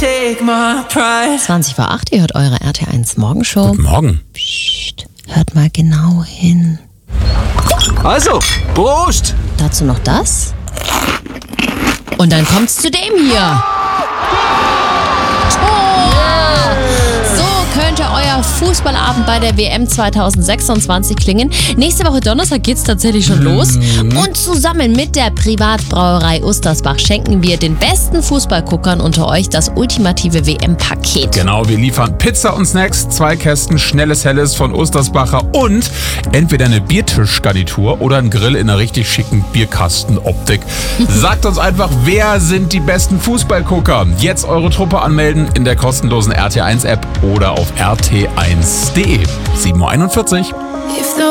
take my pride. 20:08, ihr hört eure RT1 Morgenshow. Guten Morgen. Psst, hört mal genau hin. Also, Prost! Dazu noch das. Und dann kommt's zu dem hier. So könnte euer Fußballabend bei der WM 2026 klingen. Nächste Woche Donnerstag geht's tatsächlich schon los. Und zusammen mit der Privatbrauerei Ustersbach schenken wir den besten Fußballguckern unter euch das ultimative WM-Paket. Genau, wir liefern Pizza und Snacks, 2 Kästen schnelles Helles von Ustersbacher und entweder eine Biertischgarnitur oder ein Grill in einer richtig schicken Bierkastenoptik. Sagt uns einfach, wer sind die besten Fußballgucker? Jetzt eure Truppe anmelden in der kostenlosen RT1-App oder auf rt1.de. 7:41 Uhr. If the